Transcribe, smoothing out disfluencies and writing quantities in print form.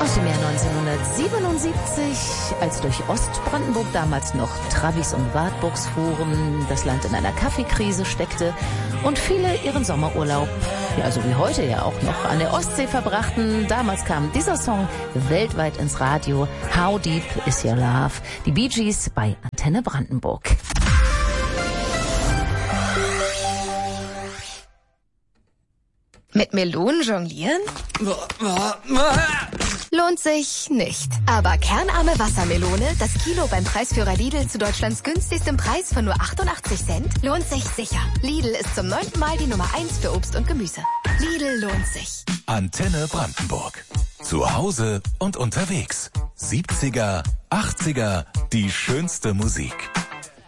Aus dem Jahr 1977, als durch Ostbrandenburg damals noch Travis und Wartburgs fuhren, das Land in einer Kaffeekrise steckte und viele ihren Sommerurlaub, ja so wie heute ja auch noch, an der Ostsee verbrachten. Damals kam dieser Song weltweit ins Radio. How Deep Is Your Love? Die Bee Gees bei Antenne Brandenburg. Mit Melonen jonglieren? Lohnt sich nicht. Aber kernarme Wassermelone, das Kilo beim Preisführer Lidl zu Deutschlands günstigstem Preis von nur 88 Cent, lohnt sich sicher. Lidl ist zum 9. Mal die Nummer 1 für Obst und Gemüse. Lidl lohnt sich. Antenne Brandenburg. Zu Hause und unterwegs. 70er, 80er, die schönste Musik.